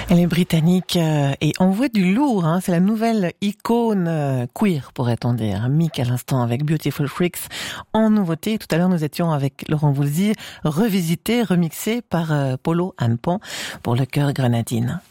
Elle est britannique et envoie du lourd. C'est la nouvelle icône queer, pourrait-on dire. Mick à l'instant avec Beautiful Freaks en nouveauté. Tout à l'heure, nous étions avec Laurent Voulzy, revisité, remixé par Polo Hannepan pour le chœur Grenadine.